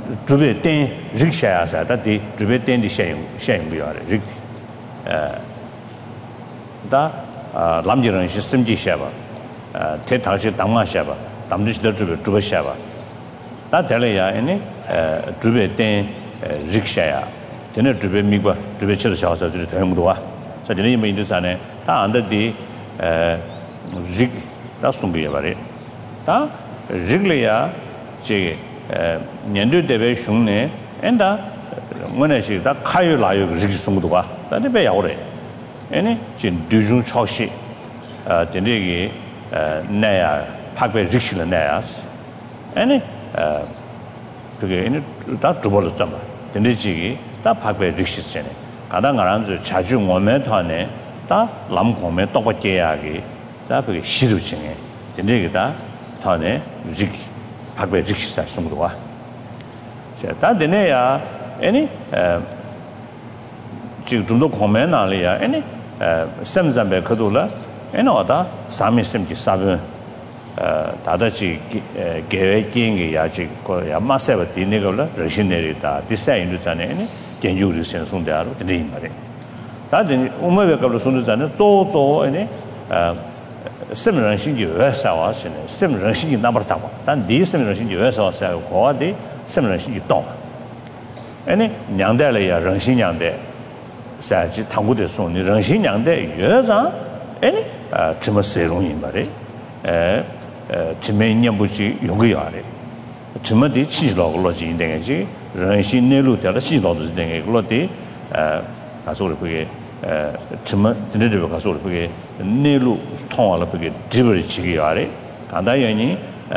주베 땡 릭샤야사 다디 주베 땡디 샤용비야 릭 다 람지런 시스템지 샤바 대타시 당마 샤바 담지들 주베 샤바 다 될래야 아니 주베 땡 릭샤야 되네 주베 미과 주베 쳐서 샤서 주 대용도 와 저들이 뭐 인도산에 다 안데디 릭다 숨비야 바래 다 릭래야 제 년도 대배 흉내 엔다 뭐네시 다 카유 라유 릭 숨도가 다데 배야 오래 아니 진 두중 초시 된데기 내야 박배 릭실은 내야스 아니 그게 이제 다 두벌을 잡아 된데지기 다 박배 릭시스네 가당가란주 자주 오면 터네 다 남공매 똑같게야기 다 그게 시루증에 된데기다 터네 릭 박배 릭시사 숨도가 자 되네야 아니 지금 좀더 고민 알이야 아니 샘잠배 그도라 에너다 사미 샘기 사변 다다지 계획인게 야지 거야 마세바 디네걸라 러시네리다 디사인도 전에 견주를 선송대로 되네 말이야 다들 우매백으로 손주자는 조조 아니 샘런신이 외사와시네 샘런신이 나버다고 단 디샘런신이 외사와서 고아디 샘런신이 동 아니 냥대래야 런신냥대 사지 당구대 손이 런신냥대 외사 아니 쯤어세롱이 말이야 지면념부지 용거야래 지면디 치지로로 진행하지 런신내로 되라 시도도 진행하고로디 가서를 그게 지면 드네들 가서 그게 내로 통화를 그게 디버리 지기야래 간다연이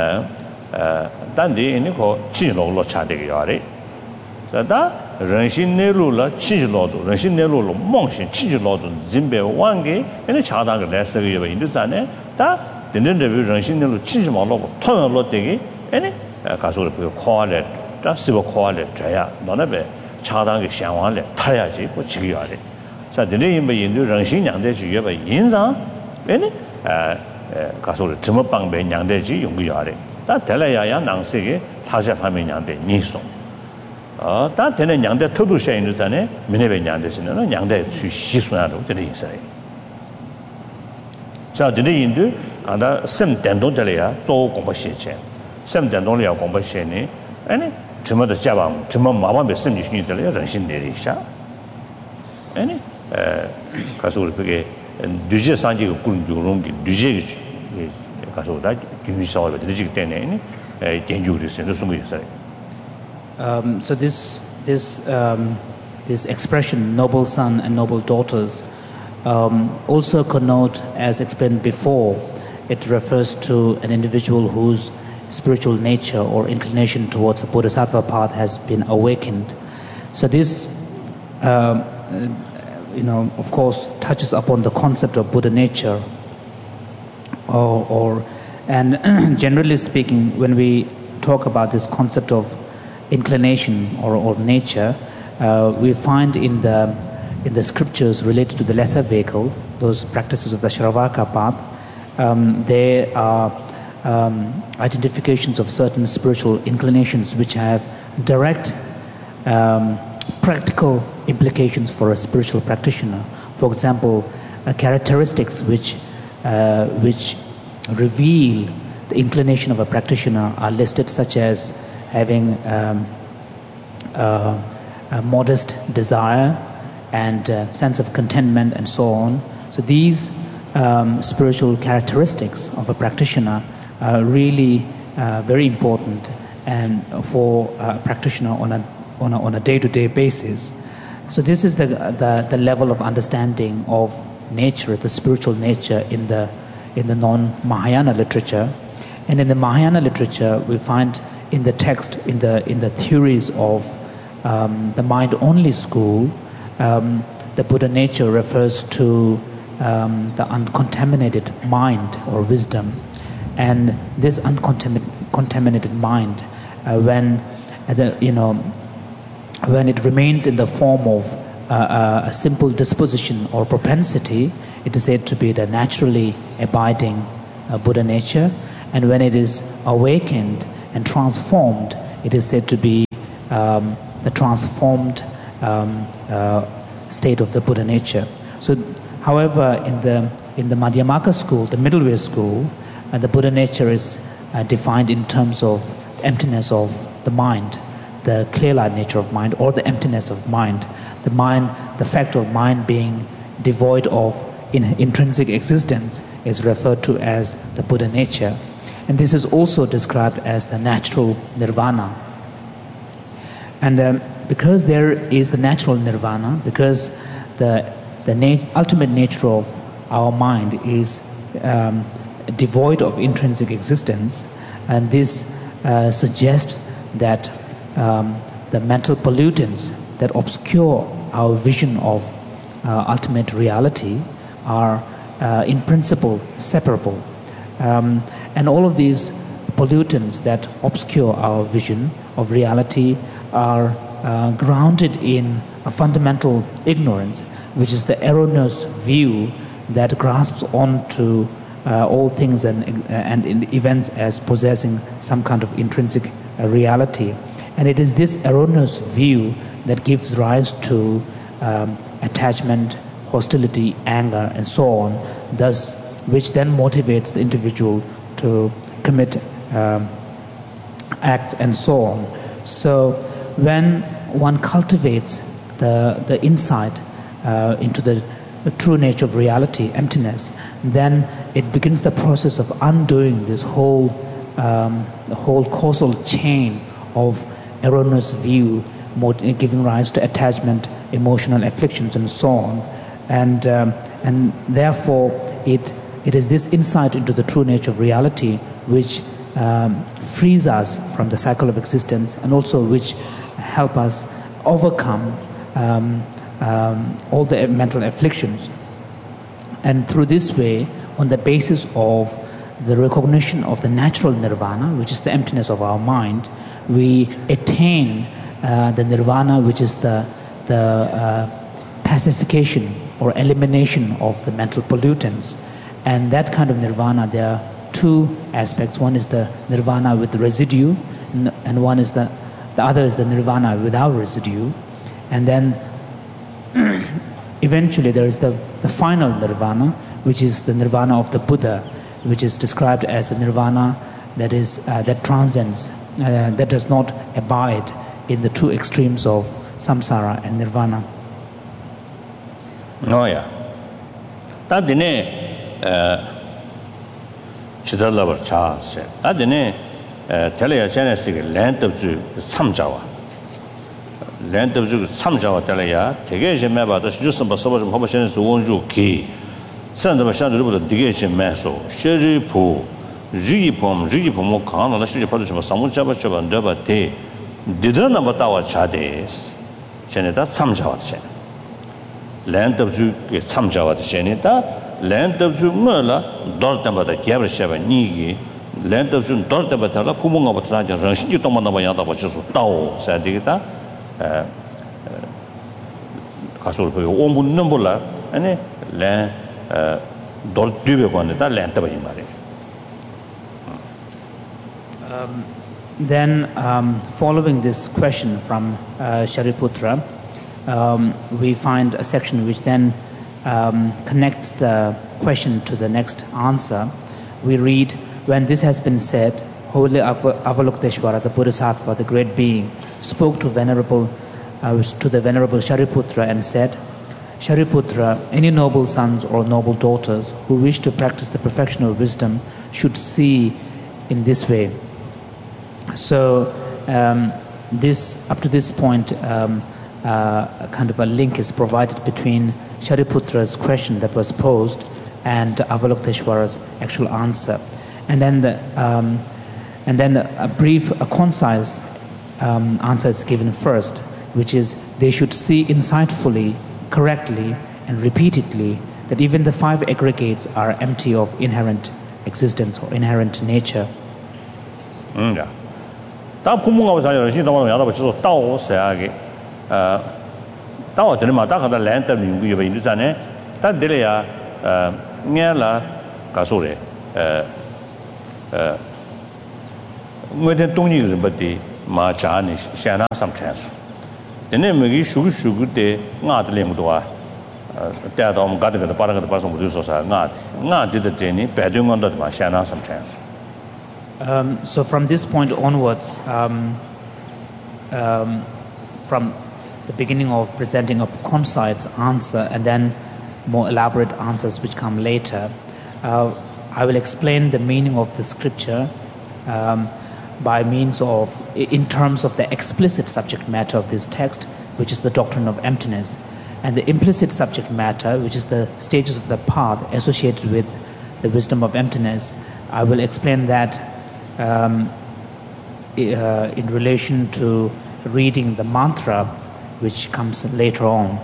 단디 이니고 치지로로 차대기야래 자다 런신내로라 치지로도 런신내로로 몽신 치지로도 진배 왕게 에네 차다가 레서가 인도산에 다 드네들 런신내로 치지마로 통화로 되기 에네 가서 그 코알레 다 시버 코알레 줘야 너네배 차다가 상황을 타야지 그 지기야래 자 드네 뭐 인도 런신 양대지 여바 인상 에네 가서 점업방배 양대지 용기야래 다 될래야야 낭세게 다시 하면 양대 니송 다 되는 양대 터두셔 있는 전에 민해배 양대시는 양대 시수나로 되는 있어요. 자, 되는 인도 아다 샘 된도들이야 조 공부시체. 샘 된도리야 공부시니 아니 점어도 잡아 점어 마음에 샘이시니들 정신 내리샤. 아니 가서 그게 뉴제 산지 군주롱 뉴제 가서 다 군사와 되지 때문에 견주를 쓰는 순간이 있어요. So this expression, noble son and noble daughters, also connote, as explained before, it refers to an individual whose spiritual nature or inclination towards the bodhisattva path has been awakened. So this, of course, touches upon the concept of Buddha nature. And generally speaking, when we talk about this concept of inclination or nature, we find in the scriptures related to the lesser vehicle, those practices of the Shravaka path, there are identifications of certain spiritual inclinations which have direct practical implications for a spiritual practitioner. For example, characteristics which reveal the inclination of a practitioner are listed, such as having a modest desire and sense of contentment and so on. So these spiritual characteristics of a practitioner are really very important and for a practitioner on a day-to-day basis. So this is the level of understanding of nature, the spiritual nature in the non-Mahayana literature. And in the Mahayana literature, we find in the text, in the theories of the mind-only school, the Buddha nature refers to the uncontaminated mind or wisdom, and this uncontaminated mind, when it remains in the form of a simple disposition or propensity, it is said to be the naturally abiding Buddha nature, and when it is awakened and transformed, it is said to be the transformed state of the Buddha nature. So, however, in the Madhyamaka school, the middle way school, the Buddha nature is defined in terms of emptiness of the mind, the clear-light nature of mind, or the emptiness of mind. The mind, the fact of mind being devoid of intrinsic existence, is referred to as the Buddha nature. And this is also described as the natural nirvana. And because there is the natural nirvana, because the ultimate nature of our mind is devoid of intrinsic existence, and this suggests that the mental pollutants that obscure our vision of ultimate reality are in principle separable. And all of these pollutants that obscure our vision of reality are grounded in a fundamental ignorance, which is the erroneous view that grasps onto all things and events as possessing some kind of intrinsic reality. And it is this erroneous view that gives rise to attachment, hostility, anger, and so on, thus which then motivates the individual to commit acts and so on. So when one cultivates the insight into the true nature of reality, emptiness, then it begins the process of undoing this whole causal chain of erroneous view, giving rise to attachment, emotional afflictions, and so on. And therefore, it is this insight into the true nature of reality which frees us from the cycle of existence, and also which help us overcome all the mental afflictions. And through this way, on the basis of the recognition of the natural nirvana, which is the emptiness of our mind, we attain the nirvana, which is the pacification or elimination of the mental pollutants. And that kind of nirvana, there are two aspects. One is the nirvana with the residue, and one is the other is the nirvana without residue. And then eventually there is the final nirvana, which is the nirvana of the Buddha, which is described as the nirvana that is that transcends, that does not abide in the two extremes of samsara and nirvana. No, yeah. That dine chidalabar charge. That dine telaya genesis land of ju samjawa. Land of ju samjawa telaya. Tegation meba the just some so much population so wonju ki. Send the shadow of the digation meso. Sherry po. Rigipom kana la shi produce samuchaba chaba ndaba te. Didana batawa chades. Cheneta samjawa chen. Land of ju samjawa cheneta. Land of ju mala dortamba the gabra shava nigi. Land of ju dortamba tala pumunga batla ranshi tomana bayada bachu tao sadigita. Kasul po ombun numbola ane land dort dube koneta land tabayimare. Then, following this question from Shariputra, we find a section which then connects the question to the next answer. We read, when this has been said, Holy Avalokiteshvara, the Bodhisattva, the great being, spoke to the Venerable Shariputra and said, Shariputra, any noble sons or noble daughters who wish to practice the perfection of wisdom should see in this way. So up to this point, kind of a link is provided between Shariputra's question that was posed and Avalokiteshvara's actual answer, and then a concise answer is given first, which is they should see insightfully, correctly, and repeatedly that even the five aggregates are empty of inherent existence or inherent nature. Yeah. 다 부모가 자녀를 신동하는 야다 버치서 따오 세하게 따오 전에 다 가다 랜더 민구 여기 있잖아요. 다 들려야 녀라 가소래 뭐든 동의를 받디 마자니 샤나 삼찬수 데네 메기 슈구슈구데 나들랭도아 때도 가드가 빠르게 빠서 못 있어서 나디데 데니 배동원도 마 샤나 삼찬수 So from this point onwards, from the beginning of presenting a concise answer and then more elaborate answers which come later, I will explain the meaning of the scripture by means of, in terms of the explicit subject matter of this text, which is the doctrine of emptiness, and the implicit subject matter, which is the stages of the path associated with the wisdom of emptiness. I will explain that in relation to reading the mantra which comes later on.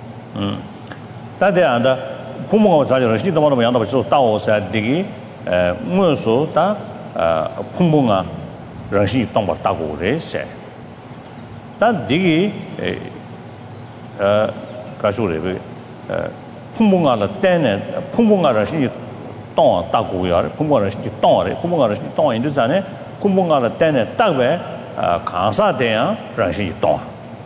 다대한다 부모가 자녀를 시도하는 양도 벌써 따오서 되기 무엇도 다 풍부가 러시 동바 따고 그래세 다 되기 가수를 풍부가 때는 풍부가 러시 동 따고요 풍부가 러시 동아래 풍부가 러시 동 인도산에 풍부가 때는 딱배 강사대야 러시 동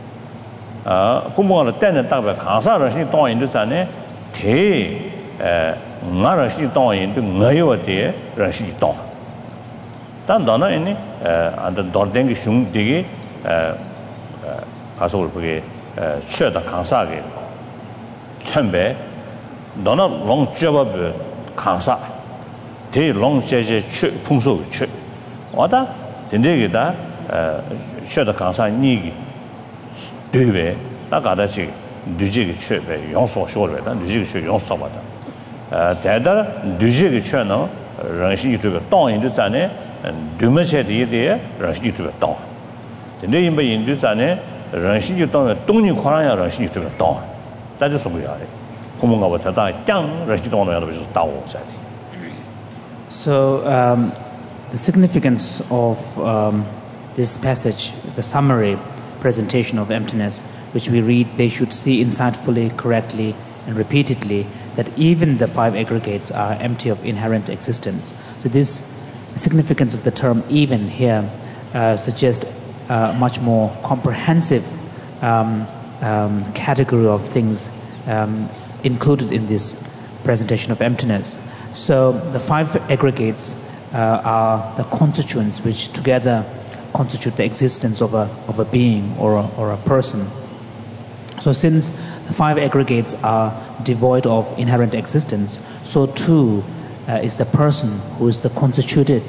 풍부가 때는 딱배 강사 러시 동 인도산에 대 나라시 동인도 나요데 러시 동 단단나 이니 안다 돌댕기 슝디기 가서 그게 최다 강사게 천배 너나 롱저버 강사 대 롱제제 최 풍소 최 와다 진짜기다 최다 강사 니기 되베 나가다지 뉴지기 최배 용소 쇼르베다 뉴지기 최 용소바다 대다 뉴지기 최는 런시 유튜브 동인도 전에 두메체디에 런시 유튜브 동 근데 인바 인도 전에 런시 유튜브 동니 코라야 런시 유튜브 동 다지 소고야 부모가 버다다 짱 런시 동는 야도 비서 다오 사티 So the significance of this passage, the summary presentation of emptiness, which we read, they should see insightfully, correctly, and repeatedly that even the five aggregates are empty of inherent existence. So this significance of the term even here suggests a much more comprehensive category of things included in this presentation of emptiness. So the five aggregates are the constituents which together constitute the existence of a being or a person. So since the five aggregates are devoid of inherent existence, so too is the person who is the constituted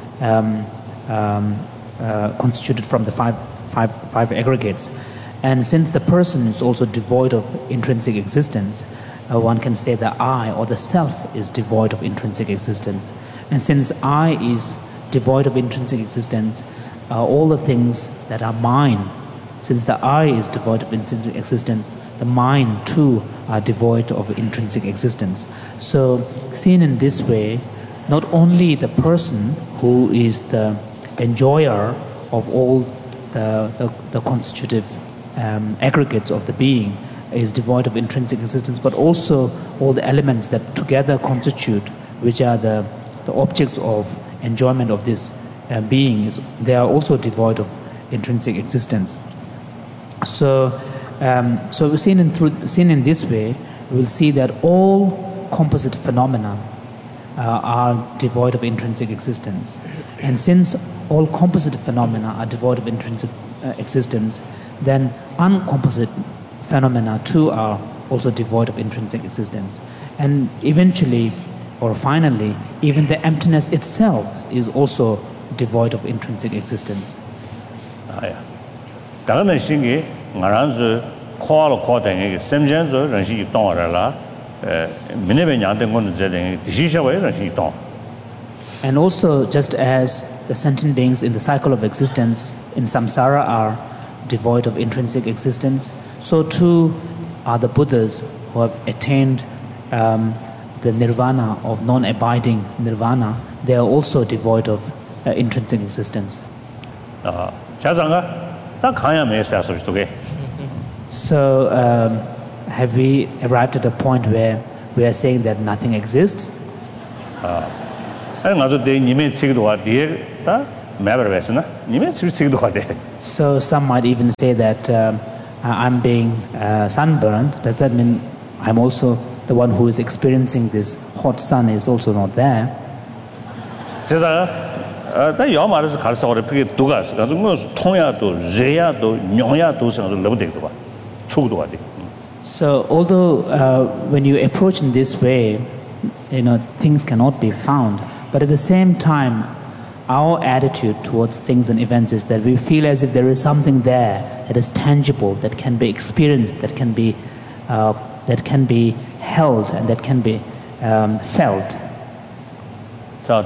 from the five aggregates. And since the person is also devoid of intrinsic existence, one can say the I or the self is devoid of intrinsic existence. And since I is devoid of intrinsic existence, all the things that are mine, since the I is devoid of intrinsic existence, the mine too are devoid of intrinsic existence. So seen in this way, not only the person who is the enjoyer of all the constitutive aggregates of the being is devoid of intrinsic existence, but also all the elements that together constitute, which are the objects of enjoyment of this being, they are also devoid of intrinsic existence. So seen in this way, we will see that all composite phenomena are devoid of intrinsic existence. And since all composite phenomena are devoid of intrinsic existence, then uncomposite phenomena too are also devoid of intrinsic existence. And eventually, or finally, even the emptiness itself is also devoid of intrinsic existence. And also, just as the sentient beings in the cycle of existence in samsara are devoid of intrinsic existence, so too are the Buddhas who have attained the nirvana of non-abiding nirvana. They are also devoid of intrinsic existence. So have we arrived at a point where we are saying that nothing exists? So some might even say that I'm being sunburned. Does that mean I'm also the one who is experiencing this hot sun is also not there? So although when you approach in this way, things cannot be found, but at the same time, our attitude towards things and events is that we feel as if there is something there that is tangible, that can be experienced, that can be held, and that can be felt. So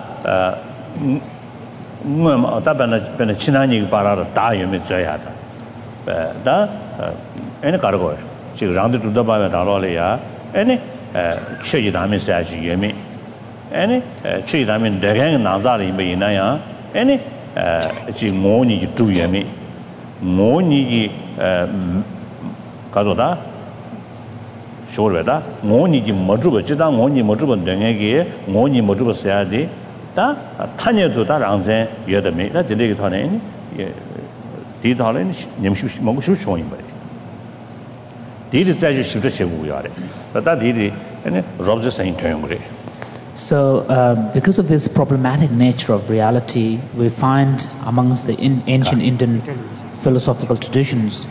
any Chidamin Degang Nazari Bainaya, any Moni to Yemi, Moni Kazoda, Shoreda, Moni Mojuba, Jida, Moni Mojuba Dengagi, Moni Mojuba Seadi, da Tanya to that Anzen, Yadame, that delegate on any Ditalin, Mogu showing by. Did it that you should have we are. So that did any robs the same term. So, because of this problematic nature of reality, we find amongst the ancient Indian philosophical traditions,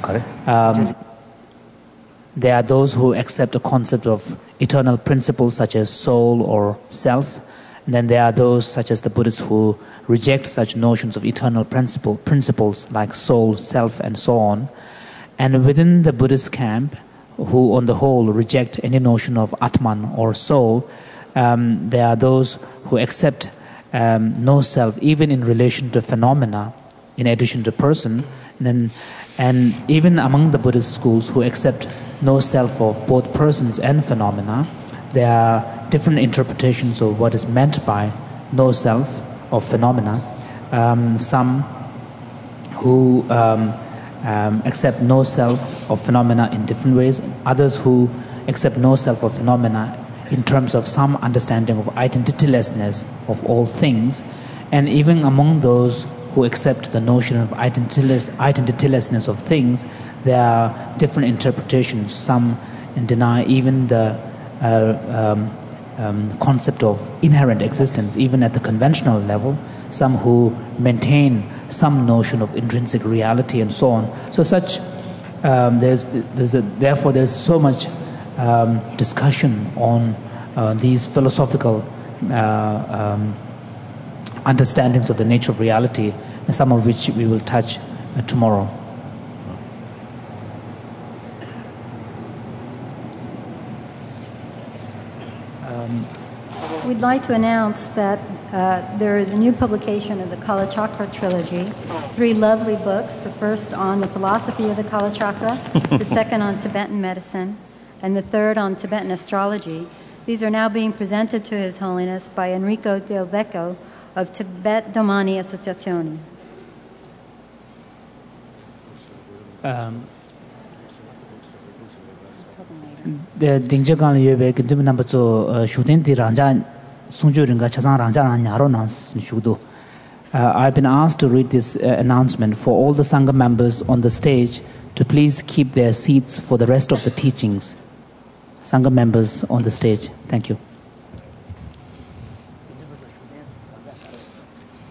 there are those who accept the concept of eternal principles such as soul or self, and then there are those such as the Buddhists who reject such notions of eternal principles like soul, self, and so on. And within the Buddhist camp, who on the whole reject any notion of Atman or soul, there are those who accept no self, even in relation to phenomena, in addition to person. And even among the Buddhist schools who accept no self of both persons and phenomena, there are different interpretations of what is meant by no self of phenomena. Some who accept no self of phenomena in different ways, others who accept no self of phenomena in terms of some understanding of identitylessness of all things. And even among those who accept the notion of identitylessness of things, there are different interpretations. Some deny even the concept of inherent existence, even at the conventional level. Some who maintain some notion of intrinsic reality and so on. So therefore there's so much discussion on these philosophical understandings of the nature of reality, some of which we will touch tomorrow. We'd like to announce that there is a new publication of the Kalachakra trilogy, 3 lovely books, the first on the philosophy of the Kalachakra, the second on Tibetan medicine, and the third on Tibetan astrology. These are now being presented to His Holiness by Enrico Del Vecchio of Tibet Domani Associazione. The Dingjagan Yebe Kintum number 2 shooting the Ranja Sunjuringa Chazan Ranja Yaronas Shudu. I've been asked to read this announcement for all the Sangha members on the stage to please keep their seats for the rest of the teachings. Sangha members on the stage. Thank you.